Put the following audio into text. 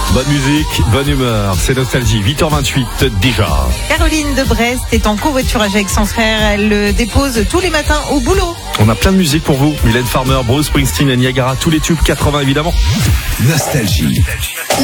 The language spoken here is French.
Bonne musique, bonne humeur, c'est Nostalgie, 8h28 déjà. Caroline de Brest est en covoiturage avec son frère. Elle le dépose tous les matins au boulot. On a plein de musique pour vous. Mylène Farmer, Bruce Springsteen et Niagara, tous les tubes 80 évidemment. Nostalgie.